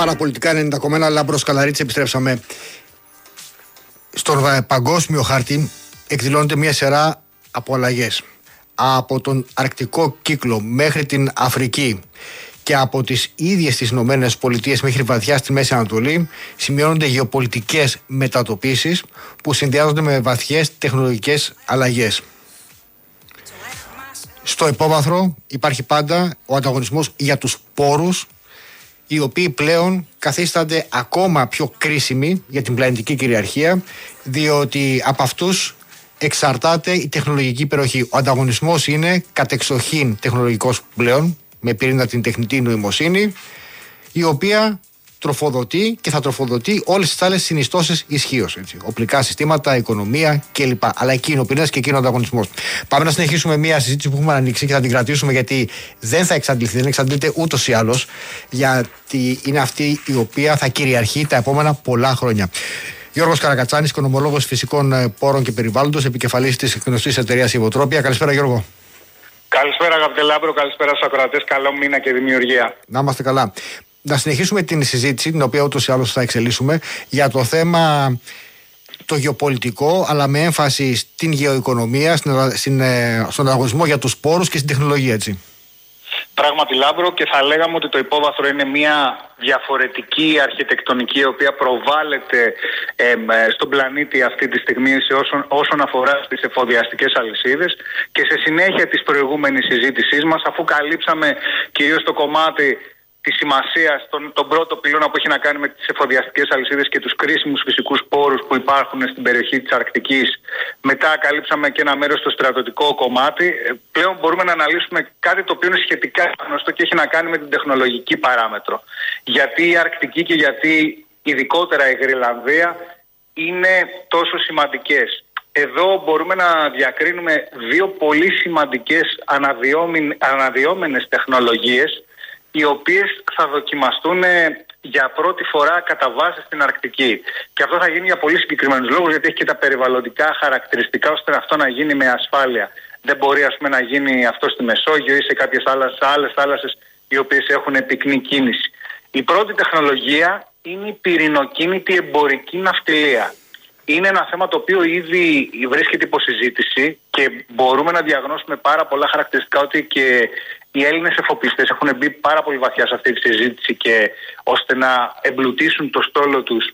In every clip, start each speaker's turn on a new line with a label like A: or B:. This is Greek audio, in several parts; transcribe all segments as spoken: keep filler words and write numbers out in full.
A: Παραπολιτικά ενενήντα κόμμα ένα, Λάμπρος Καλαρίτης, επιστρέψαμε. Στον παγκόσμιο χάρτη εκδηλώνεται μια σειρά από αλλαγές. Από τον αρκτικό κύκλο μέχρι την Αφρική και από τις ίδιες τις Ηνωμένες Πολιτείες μέχρι βαθιά στη Μέση Ανατολή σημειώνονται γεωπολιτικές μετατοπίσεις που συνδυάζονται με βαθιές τεχνολογικές αλλαγές. Στο υπόβαθρο υπάρχει πάντα ο ανταγωνισμός για τους πόρους, οι οποίοι πλέον καθίστανται ακόμα πιο κρίσιμοι για την πλανητική κυριαρχία, διότι από αυτούς εξαρτάται η τεχνολογική υπεροχή. Ο ανταγωνισμός είναι κατεξοχήν τεχνολογικός πλέον, με πυρήνα την τεχνητή νοημοσύνη, η οποία τροφοδοτεί και θα τροφοδοτεί όλες τις άλλες συνιστώσεις ισχύως. Έτσι. Οπλικά συστήματα, οικονομία κλπ. Αλλά εκεί είναι ο πυρήνας και εκεί είναι ο ανταγωνισμός. Πάμε να συνεχίσουμε μια συζήτηση που έχουμε ανοίξει και θα την κρατήσουμε, γιατί δεν θα εξαντληθεί, δεν εξαντλείται ούτως ή άλλως, γιατί είναι αυτή η οποία θα κυριαρχεί τα επόμενα πολλά χρόνια. Γιώργος Καρακατσάνης, οικονομολόγος φυσικών πόρων και περιβάλλοντος, επικεφαλής της γνωστής εταιρείας Ιβοτρόπια. Καλησπέρα, Γιώργο.
B: Καλησπέρα, αγαπητέ Λάμπρο, καλησπέρα στους ακροατές. Καλό μήνα και δημιουργία.
A: Να είμαστε καλά. Να συνεχίσουμε την συζήτηση, την οποία ούτως ή άλλως θα εξελίσσουμε, για το θέμα το γεωπολιτικό, αλλά με έμφαση στην γεωοικονομία, στην, στην, στον ανταγωνισμό για τους πόρους και στην τεχνολογία, έτσι.
B: Πράγματι, Λάμπρο, και θα λέγαμε ότι το υπόβαθρο είναι μια διαφορετική αρχιτεκτονική, η οποία προβάλλεται ε, στον πλανήτη αυτή τη στιγμή σε όσον, όσον αφορά στις εφοδιαστικές αλυσίδες, και σε συνέχεια της προηγούμενης συζήτησής μας, αφού καλύψαμε κυρίως το κομμάτι τη σημασία στον τον πρώτο πυλώνα που έχει να κάνει με τις εφοδιαστικές αλυσίδες και τους κρίσιμους φυσικούς πόρους που υπάρχουν στην περιοχή της Αρκτικής. Μετά καλύψαμε και ένα μέρος στο στρατιωτικό κομμάτι. Πλέον μπορούμε να αναλύσουμε κάτι το οποίο είναι σχετικά γνωστό και έχει να κάνει με την τεχνολογική παράμετρο. Γιατί η Αρκτική και γιατί ειδικότερα η Γροιλανδία είναι τόσο σημαντικές. Εδώ μπορούμε να διακρίνουμε δύο πολύ σημαντικές αναδυόμενες τεχνολογίες, οι οποίες θα δοκιμαστούν για πρώτη φορά κατά βάση στην Αρκτική. Και αυτό θα γίνει για πολύ συγκεκριμένους λόγους, γιατί έχει και τα περιβαλλοντικά χαρακτηριστικά ώστε αυτό να γίνει με ασφάλεια. Δεν μπορεί, ας πούμε, να γίνει αυτό στη Μεσόγειο ή σε κάποιες άλλες, άλλες θάλασσες οι οποίες έχουν πυκνή κίνηση. Η πρώτη τεχνολογία είναι η πυρηνοκίνητη εμπορική ναυτιλία. Είναι ένα θέμα το οποίο ήδη βρίσκεται υπό συζήτηση και μπορούμε να διαγνώσουμε πάρα πολλά χαρακτηριστικά ότι και οι Έλληνες εφοπλιστές έχουν μπει πάρα πολύ βαθιά σε αυτή τη συζήτηση, και ώστε να εμπλουτίσουν το στόλο τους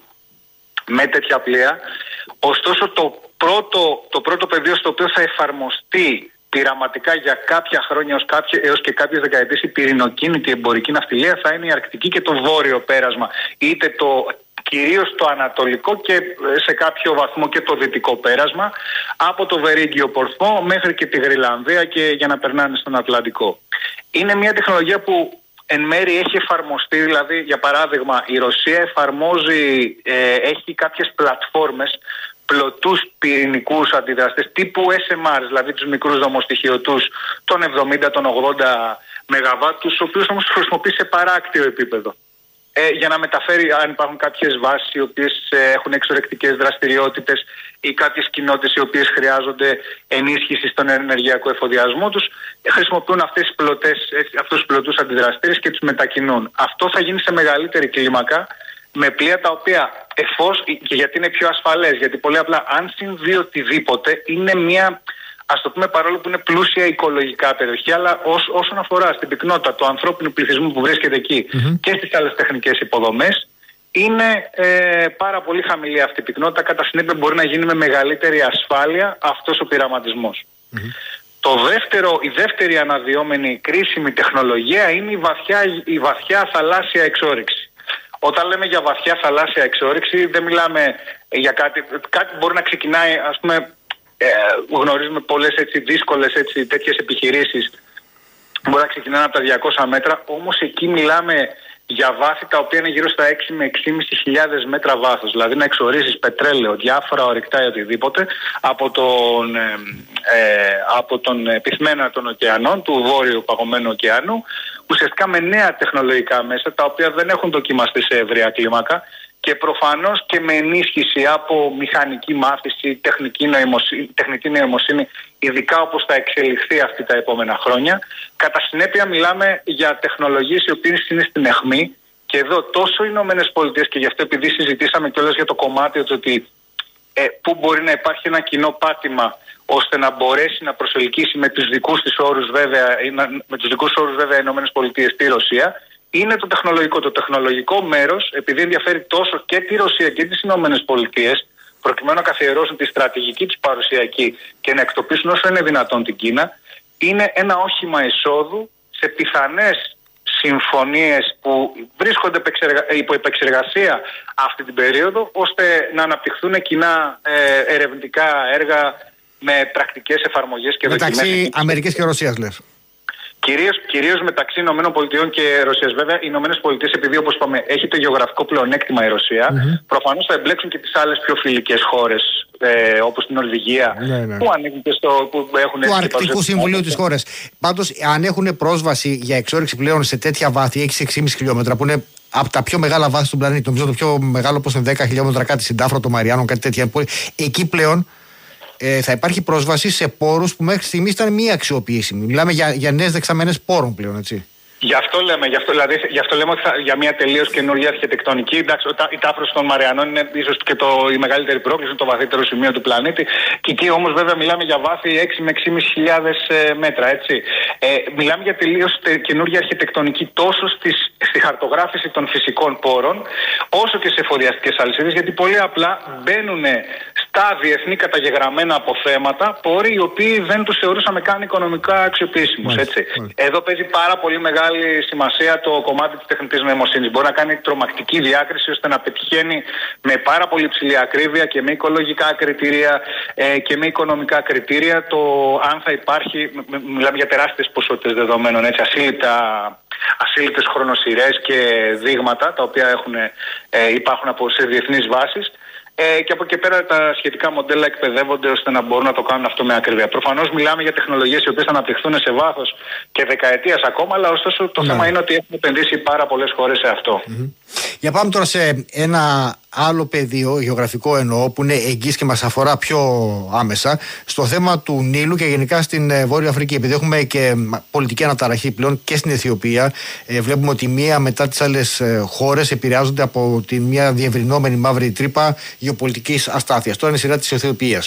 B: με τέτοια πλοία. Ωστόσο, το πρώτο, το πρώτο πεδίο στο οποίο θα εφαρμοστεί πειραματικά για κάποια χρόνια έως, κάποια, έως και κάποιες δεκαετίες η πυρηνοκίνητη εμπορική ναυτιλία θα είναι η Αρκτική και το βόρειο πέρασμα, είτε το κυρίως το ανατολικό και σε κάποιο βαθμό και το δυτικό πέρασμα, από το Βερίγγιο Πορθμό μέχρι και τη Γροιλανδία και για να περνάνε στον Ατλαντικό. Είναι μια τεχνολογία που εν μέρει έχει εφαρμοστεί, δηλαδή για παράδειγμα η Ρωσία εφαρμόζει, ε, έχει κάποιες πλατφόρμες, πλωτούς πυρηνικούς αντιδραστές τύπου ες εμ αρ, δηλαδή τους μικρούς δομοστοιχειωτούς των εβδομήντα, των ογδόντα μεγαβάτ, τους οποίους όμως χρησιμοποιεί σε παράκτιο επίπεδο. Ε, για να μεταφέρει, αν υπάρχουν κάποιες βάσεις οι οποίες ε, έχουν εξορρεκτικές δραστηριότητες ή κάποιες κοινότητες οι οποίες χρειάζονται ενίσχυση στον ενεργειακό εφοδιασμό τους, ε, χρησιμοποιούν αυτές τις πλωτές, αυτούς τους πλωτούς αντιδραστήρες και τους μετακινούν. Αυτό θα γίνει σε μεγαλύτερη κλίμακα με πλοία τα οποία εφόσον, και γιατί είναι πιο ασφαλές, γιατί πολύ απλά αν συμβεί οτιδήποτε είναι μια, ας το πούμε, παρόλο που είναι πλούσια οικολογικά περιοχή, αλλά ως, όσον αφορά στην πυκνότητα του ανθρώπινου πληθυσμού που βρίσκεται εκεί mm-hmm. και στις άλλες τεχνικές υποδομές, είναι ε, πάρα πολύ χαμηλή αυτή η πυκνότητα. Κατά συνέπεια μπορεί να γίνει με μεγαλύτερη ασφάλεια αυτός ο πειραματισμός. Mm-hmm. Το δεύτερο, η δεύτερη αναδυόμενη κρίσιμη τεχνολογία είναι η βαθιά, η βαθιά θαλάσσια εξόρυξη. Όταν λέμε για βαθιά θαλάσσια εξόρυξη δεν μιλάμε για κάτι, κάτι μπορεί να ξεκινάει, ας πούμε, Ε, γνωρίζουμε πολλές έτσι δύσκολες έτσι, τέτοιες επιχειρήσεις, μπορεί να ξεκινάνε από τα διακόσια μέτρα, όμως εκεί μιλάμε για βάθη τα οποία είναι γύρω στα έξι με έξι χιλιάδες πεντακόσια μέτρα βάθος, δηλαδή να εξορίσεις πετρέλαιο, διάφορα ορυκτά ή οτιδήποτε από τον, ε, ε, από τον πυθμένα των ωκεανών, του βόρειου παγωμένου ωκεανού, ουσιαστικά με νέα τεχνολογικά μέσα τα οποία δεν έχουν δοκιμαστεί σε ευρεία κλίμακα, και προφανώς και με ενίσχυση από μηχανική μάθηση, τεχνική νοημοσύνη, τεχνητή νοημοσύνη, ειδικά όπως θα εξελιχθεί αυτή τα επόμενα χρόνια. Κατά συνέπεια μιλάμε για τεχνολογίες οι οποίες είναι στην αιχμή Και εδώ τόσο οι Ηνωμένες Πολιτείες, και γι' αυτό επειδή συζητήσαμε κιόλας για το κομμάτι ότι ε, πού μπορεί να υπάρχει ένα κοινό πάτημα ώστε να μπορέσει να προσελκύσει με τους δικούς της όρους βέβαια, με τους δικούς όρους βέβαια οι Ηνωμένες Πολιτείες τη Ρωσία, είναι το τεχνολογικό. Το τεχνολογικό μέρος, επειδή ενδιαφέρει τόσο και τη Ρωσία και τις Ηνωμένες Πολιτείες, προκειμένου να καθιερώσουν τη στρατηγική της παρουσιακή και να εκτοπίσουν όσο είναι δυνατόν την Κίνα, είναι ένα όχημα εισόδου σε πιθανές συμφωνίες που βρίσκονται υπό επεξεργασία αυτή την περίοδο, ώστε να αναπτυχθούν κοινά ε, ερευνητικά έργα με πρακτικές εφαρμογές και δοκιμές.
A: Μεταξύ Αμερικής και Ρωσίας λες.
B: Κυρίως, κυρίως μεταξύ Ηνωμένων Πολιτειών και Ρωσίας. Βέβαια, οι Ηνωμένες Πολιτείες, επειδή όπως είπαμε έχει το γεωγραφικό πλεονέκτημα η Ρωσία, mm-hmm. προφανώς θα εμπλέξουν και τις άλλες πιο φιλικές χώρες, ε, όπως την Νορβηγία, ναι, ναι. που ανήκουν και στο. Που έχουν
A: του Αρκτικού Συμβουλίου της χώρας. Πάντως, αν έχουν πρόσβαση για εξόρυξη πλέον σε τέτοια βάθη, έξι με έξι κόμμα πέντε χιλιόμετρα, που είναι από τα πιο μεγάλα βάθη του πλανήτη, νομίζω το πιο μεγάλο, όπως είναι δέκα χιλιόμετρα, κάτι συντάφρο των Μαριάνων, κάτι τέτοια. Εκεί πλέον. Ε, θα υπάρχει πρόσβαση σε πόρους που μέχρι στιγμής ήταν μη αξιοποιήσιμοι. Μιλάμε για, για νέες δεξαμενές πόρων πλέον, έτσι.
B: Γι' αυτό λέμε, γι' αυτό, δηλαδή, γι αυτό λέμε ότι θα, για μια τελείως καινούργια αρχιτεκτονική. Εντάξει, η τάφρωση των Μαριανών είναι ίσως και το, η μεγαλύτερη πρόκληση, το βαθύτερο σημείο του πλανήτη. Και εκεί όμως βέβαια μιλάμε για βάθη έξι με έξι χιλιάδες πεντακόσια ε, μέτρα, έτσι. Ε, μιλάμε για τελείως καινούργια αρχιτεκτονική τόσο στις, στη χαρτογράφηση των φυσικών πόρων, όσο και σε εφοδιαστικές αλυσίδες, γιατί πολύ απλά μπαίνουν στα διεθνή καταγεγραμμένα αποθέματα πόροι οι οποίοι δεν τους θεωρούσαμε καν οικονομικά αξιοποιήσιμους, έτσι. Εδώ παίζει πάρα πολύ μεγάλη σημασία το κομμάτι της τεχνητής νοημοσύνης. Μπορεί να κάνει τρομακτική διάκριση ώστε να πετυχαίνει με πάρα πολύ ψηλή ακρίβεια και με οικολογικά κριτήρια ε, και με οικονομικά κριτήρια το αν θα υπάρχει, μιλάμε για τεράστιες ποσότητες δεδομένων, έτσι, ασύλληπτα, ασύλληπτες χρονοσυρές και δείγματα τα οποία έχουν, ε, υπάρχουν από σε διεθνείς βάσεις. Ε, και από εκεί πέρα τα σχετικά μοντέλα εκπαιδεύονται ώστε να μπορούν να το κάνουν αυτό με ακρίβεια. Προφανώς μιλάμε για τεχνολογίες οι οποίες θα αναπτυχθούν σε βάθος και δεκαετίας ακόμα, αλλά ωστόσο το ναι. θέμα είναι ότι έχουν επενδύσει πάρα πολλές χώρες σε αυτό.
A: Mm-hmm. Για πάμε τώρα σε ένα άλλο πεδίο, γεωγραφικό εννοώ, που είναι εγγύς και μας αφορά πιο άμεσα, στο θέμα του Νείλου και γενικά στην Βόρεια Αφρική. Επειδή έχουμε και πολιτική αναταραχή πλέον και στην Αιθιοπία, ε, βλέπουμε ότι μία μετά τις άλλες ε, χώρες επηρεάζονται από τη μία διευρυνόμενη μαύρη τρύπα γεωπολιτικής αστάθειας. Τώρα είναι η σειρά της Αιθιοπίας.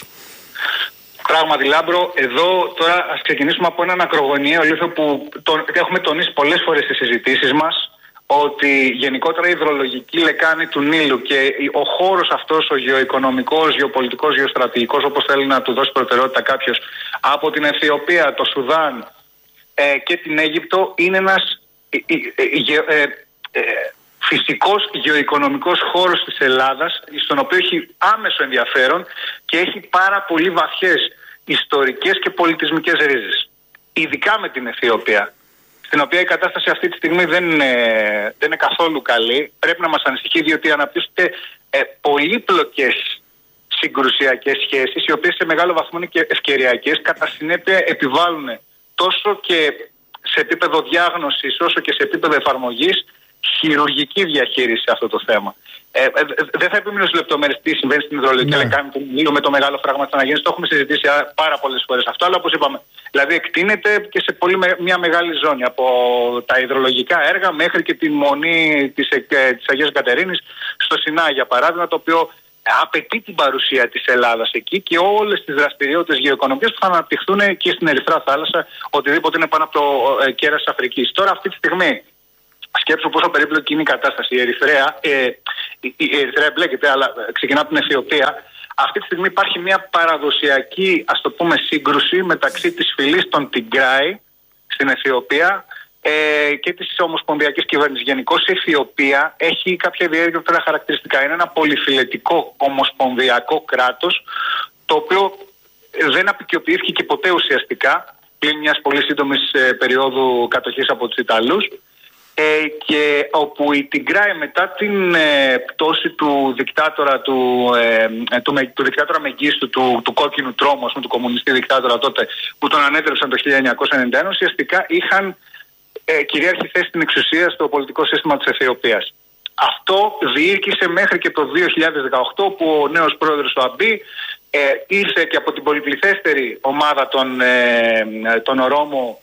B: Πράγματι, Λάμπρο, εδώ τώρα ας ξεκινήσουμε από έναν ακρογωνιαίο λίθο που το, έχουμε τονίσει πολλές φορές στις συζητήσεις μας, ότι γενικότερα η υδρολογική λεκάνη του Νείλου και ο χώρος αυτός, ο γεωοικονομικός, γεωπολιτικός, γεωστρατηγικός, όπως θέλει να του δώσει προτεραιότητα κάποιος, από την Αιθιοπία, το Σουδάν ε, και την Αίγυπτο, είναι ένας ε, ε, ε, ε, φυσικός γεωοικονομικός χώρος της Ελλάδας, στον οποίο έχει άμεσο ενδιαφέρον και έχει πάρα πολύ βαθιές ιστορικές και πολιτισμικές ρίζες. Ειδικά με την Αιθιοπία, στην οποία η κατάσταση αυτή τη στιγμή δεν είναι, δεν είναι καθόλου καλή. Πρέπει να μας ανησυχεί, διότι αναπτύσσονται ε, πολύπλοκες συγκρουσιακές σχέσεις, οι οποίες σε μεγάλο βαθμό είναι και ευκαιριακές, κατά συνέπεια επιβάλλουν τόσο και σε επίπεδο διάγνωσης όσο και σε επίπεδο εφαρμογής χειρουργική διαχείριση σε αυτό το θέμα. Ε, ε, δεν θα επιμείνω σε λεπτομέρειες τι συμβαίνει στην υδρολογική λεκάνη του Νείλου με το μεγάλο φράγμα της Αναγέννησης. Το έχουμε συζητήσει πάρα πολλές φορές αυτό, αλλά όπως είπαμε, δηλαδή εκτείνεται και σε πολύ με, μια μεγάλη ζώνη, από τα υδρολογικά έργα μέχρι και τη μονή της, ε, της Αγίας Κατερίνης στο Σινάι, για παράδειγμα, το οποίο απαιτεί την παρουσία της Ελλάδας εκεί και όλες τις δραστηριότητες γεωοικονομικές που θα αναπτυχθούν και στην Ερυθρά Θάλασσα, οτιδήποτε είναι πάνω από το ε, κέρας της Αφρικής. Τώρα, αυτή τη στιγμή, σκέψου πόσο περίπλοκη είναι η κατάσταση. Η Ερυθρέα, ε, η, η Ερυθρέα εμπλέκεται, αλλά ξεκινά από την Αιθιοπία. Αυτή τη στιγμή υπάρχει μια παραδοσιακή, ας το πούμε, σύγκρουση μεταξύ της φυλής των Τιγκράι στην Αιθιοπία ε, και της ομοσπονδιακής κυβέρνησης. Γενικώς η Αιθιοπία έχει κάποια ιδιαίτερα χαρακτηριστικά. Είναι ένα πολυφυλετικό ομοσπονδιακό κράτος, το οποίο δεν απεικιοποιήθηκε και ποτέ ουσιαστικά, πλην μιας πολύ σύντομης ε, περίοδου κατοχής από τους Ιταλούς. Ε, και όπου η Τιγκράι μετά την ε, πτώση του δικτάτορα του, ε, του, του δικτάτορα Μεγκίστου, του, του κόκκινου τρόμου, του κομμουνιστή δικτάτορα τότε, που τον ανέτρεψαν το χίλια εννιακόσια ενενήντα ένα, ουσιαστικά είχαν ε, κυρίαρχη θέση στην εξουσία στο πολιτικό σύστημα της Αιθιοπίας. Αυτό διήρκησε μέχρι και το δύο χιλιάδες δεκαοκτώ, που ο νέος πρόεδρος του Αμπί ε, ήρθε και από την πολυπληθέστερη ομάδα των, ε, των Ορόμο,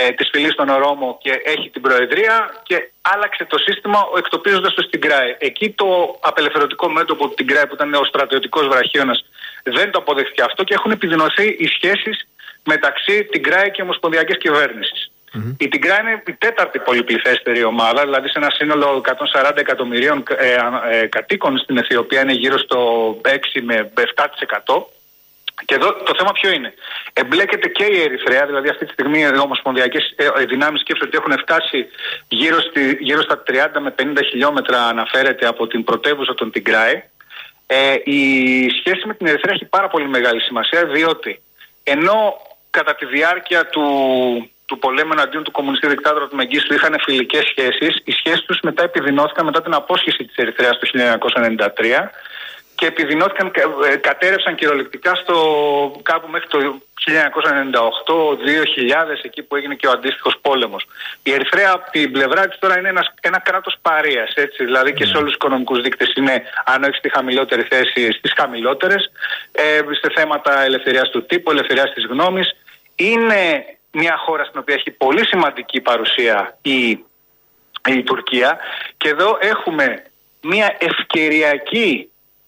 B: ε, της φυλής στον Ορόμο και έχει την προεδρία και άλλαξε το σύστημα εκτοπίζοντας το Τιγκράι. Εκεί το απελευθερωτικό μέτωπο του Τιγκράι, που ήταν ο στρατιωτικός βραχίωνας, δεν το αποδέχτηκε αυτό και έχουν επιδεινωθεί οι σχέσεις μεταξύ Τιγκράι και ομοσπονδιακής κυβέρνησης. Mm-hmm. Η Τιγκράι είναι η τέταρτη πολυπληθέστερη ομάδα, δηλαδή σε ένα σύνολο εκατόν σαράντα εκατομμυρίων ε, ε, κατοίκων στην Αιθιοπία είναι γύρω στο έξι με επτά τοις εκατό. Και εδώ το θέμα ποιο είναι? Εμπλέκεται και η Ερυθρέα, δηλαδή αυτή τη στιγμή οι ομοσπονδιακές δυνάμεις σκέψουν ότι έχουν φτάσει γύρω, στη, γύρω στα τριάντα με πενήντα χιλιόμετρα, αναφέρεται, από την πρωτεύουσα των Τιγκράι. Ε, η σχέση με την Ερυθρέα έχει πάρα πολύ μεγάλη σημασία, διότι ενώ κατά τη διάρκεια του, του πολέμου εναντίον του κομμουνιστή δικτάτορα του Μεγκίστου είχαν φιλικές σχέσεις, οι σχέσεις τους μετά επιδεινώθηκαν μετά την απόσχεση της Ερυθρέας το χίλια εννιακόσια ενενήντα τρία και επιδεινώθηκαν, κατέρευσαν κυριολεκτικά στο κάπου μέχρι το χίλια εννιακόσια ενενήντα οκτώ δύο χιλιάδες, εκεί που έγινε και ο αντίστοιχος πόλεμος. Η Ερυθρέα από την πλευρά της τώρα είναι ένας, ένα κράτος παρείας, έτσι, δηλαδή και σε όλους τους οικονομικούς δείκτες είναι, αν όχι στη χαμηλότερη θέση, στις χαμηλότερες, ε, σε θέματα ελευθερίας του τύπου, ελευθερίας της γνώμης. Είναι μια χώρα στην οποία έχει πολύ σημαντική παρουσία η, η Τουρκία και εδώ έχουμε μια ευκαιριακή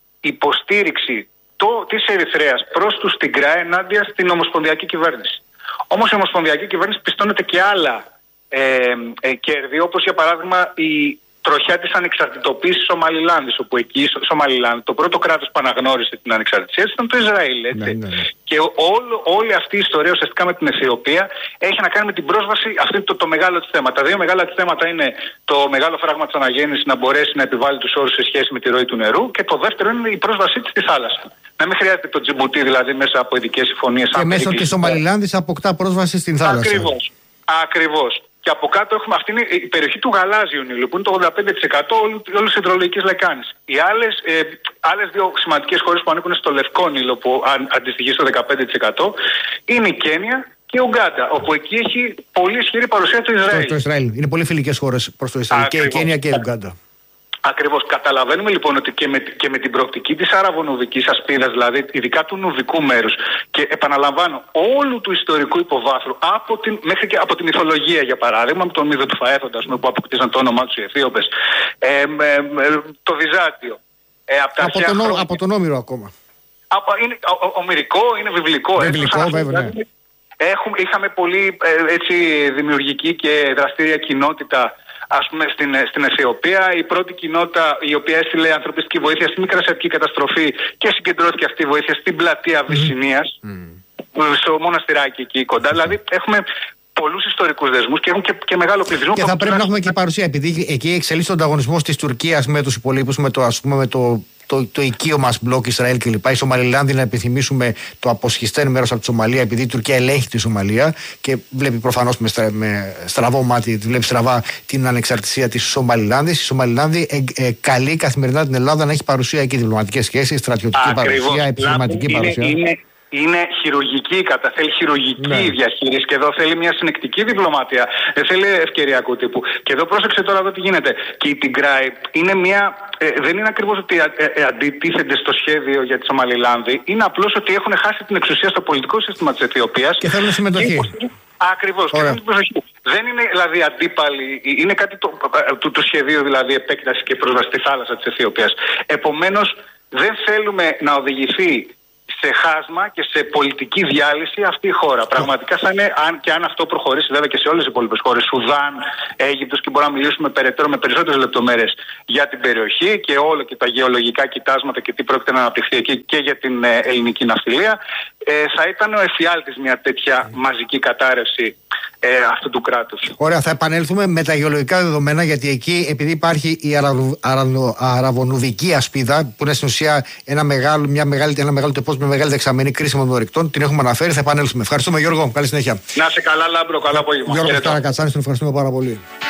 B: υποστήριξη το, της Ερυθρέας προς τους Τιγκράι ενάντια στην ομοσπονδιακή κυβέρνηση. Όμως η ομοσπονδιακή κυβέρνηση πιστώνεται και άλλα ε, ε, κέρδη, όπως για παράδειγμα η τροχιά της ανεξαρτητοποίησης της Σομαλιλάνδης, όπου εκεί στο Σομαλιλάνδη το πρώτο κράτος που αναγνώρισε την ανεξαρτησία ήταν το Ισραήλ. Έτσι. Ναι, ναι, ναι. Και όλο, όλη αυτή η ιστορία ουσιαστικά με την Αιθιοπία έχει να κάνει με την πρόσβαση, αυτό είναι το, το μεγάλο της θέμα. Τα δύο μεγάλα της θέματα είναι το μεγάλο φράγμα της αναγέννησης να μπορέσει να επιβάλλει τους όρους σε σχέση με τη ροή του νερού, και το δεύτερο είναι η πρόσβασή της στη θάλασσα. Να μην χρειάζεται το Τζιμπουτί δηλαδή μέσα από ειδικές συμφωνίες. Και
A: μέσω της Σομαλιλάνδης αποκτά πρόσβαση στην θάλασσα.
B: Ακριβώς. Ακριβώς. Και από κάτω έχουμε, αυτή είναι η περιοχή του γαλάζιου νείλου, που είναι το ογδόντα πέντε τοις εκατό όλης της υδρολογικής λεκάνης. Οι άλλες, ε, άλλες δύο σημαντικές χώρες που ανήκουν στο Λευκό Νείλο, που αν, αντιστοιχεί στο δεκαπέντε τοις εκατό, είναι η Κένια και η Ουγκάντα, όπου εκεί έχει πολύ ισχυρή παρουσία του Ισραήλ. Το,
A: το Ισραήλ. Είναι πολύ φιλικές χώρες προς το Ισραήλ. Ακριβώς. Και η Κένια και η Ουγκάντα.
B: Ακριβώς. Καταλαβαίνουμε λοιπόν ότι και με, και με την προοπτική της αραβονουβικής ασπίδας, δηλαδή ειδικά του νουβικού μέρους, και επαναλαμβάνω όλου του ιστορικού υποβάθρου, από την, μέχρι και από τη μυθολογία για παράδειγμα, με τον μύθο του Φαέθοντα, που αποκτήσαν το όνομά τους οι Αιθίωπες, ε, ε, ε, το Βυζάντιο. Ε, από, τα
A: από, τον, χρόνια, από τον Όμηρο ακόμα.
B: Από, είναι, ο, ο, ομηρικό, είναι βιβλικό.
A: Βιβλικό, έτσι, βέβαια. Ναι.
B: Έχουμε, είχαμε πολύ ε, έτσι, δημιουργική και δραστήρια κοινότητα. Ας πούμε στην, στην Αιθιοπία, η πρώτη κοινότητα η οποία έστειλε ανθρωπιστική βοήθεια στη μικρασιατική καταστροφή και συγκεντρώθηκε αυτή η βοήθεια στην πλατεία Βυσσινίας, mm. στο μοναστηράκι εκεί κοντά. Mm. Δηλαδή έχουμε πολλούς ιστορικούς δεσμούς και έχουν και, και μεγάλο πληθυσμό.
A: Και θα πρέπει να έχουμε και παρουσία, επειδή εκεί εξελίσσεται ο ανταγωνισμός της Τουρκίας με τους υπολείπους, με το, ας πούμε, με το, το, το οικείο μας μπλοκ Ισραήλ κλπ. Η Σομαλιλάνδη, να επιθυμίσουμε το αποσχιστέν μέρος από τη Σομαλία, επειδή η Τουρκία ελέγχει τη Σομαλία και βλέπει προφανώς με, στρα, με στραβό μάτι, βλέπει στραβά την ανεξαρτησία της Σομαλιλάνδης. Η Σομαλιλάνδη ε, ε, καλεί καθημερινά την Ελλάδα να έχει παρουσία εκεί, διπλωματικές σχέσεις, στρατιωτική
B: Ακριβώς.
A: παρουσία, επιχειρηματική
B: είναι,
A: παρουσία.
B: Είναι... Είναι χειρουργική, καταθέλει χειρουργική ναι. διαχείριση και εδώ θέλει μια συνεκτική διπλωματία. Δεν θέλει ευκαιριακού τύπου. Και εδώ πρόσεξε τώρα εδώ τι γίνεται. Και η Τιγκράι είναι μια. Ε, δεν είναι ακριβώς ότι ε, ε, αντιτίθενται στο σχέδιο για τη Σομαλιλάνδη. Είναι απλώς ότι έχουν χάσει την εξουσία στο πολιτικό σύστημα της Αιθιοπίας.
A: Και θέλουν συμμετοχή.
B: Ακριβώς. Και θέλουν προσοχή. Δεν είναι δηλαδή αντίπαλοι. Είναι κάτι το, του, του σχεδίου δηλαδή επέκταση και πρόσβαση στη θάλασσα της Αιθιοπίας. Επομένως δεν θέλουμε να οδηγηθεί σε χάσμα και σε πολιτική διάλυση αυτή η χώρα. Πραγματικά θα είναι, αν και αν αυτό προχωρήσει βέβαια και σε όλες τις υπόλοιπες χώρες, Σουδάν, Αίγυπτος, και μπορούμε να μιλήσουμε περαιτέρω με περισσότερες λεπτομέρειες για την περιοχή και όλο και τα γεωλογικά κοιτάσματα και τι πρόκειται να αναπτυχθεί εκεί και για την ε, ελληνική ναυτιλία, ε, θα ήταν ο εφιάλτης μια τέτοια μαζική κατάρρευση ε, αυτού του κράτους. Ωραία,
A: θα επανέλθουμε με τα γεωλογικά δεδομένα, γιατί εκεί, επειδή υπάρχει η αραβονουβική ασπίδα, που είναι στην ουσία ένα μεγάλο, μια μεγάλη, ένα μεγάλο τεπός με μεγάλη δεξαμενή κρίσιμων ορεικτών, την έχουμε αναφέρει, θα επανέλθουμε. Ευχαριστούμε, Γιώργο. Καλή συνέχεια.
B: Να είσαι καλά, Λάμπρο, καλά απόγευμα.
A: Γιώργο Καρακατσάνης, τον ευχαριστούμε πάρα πολύ.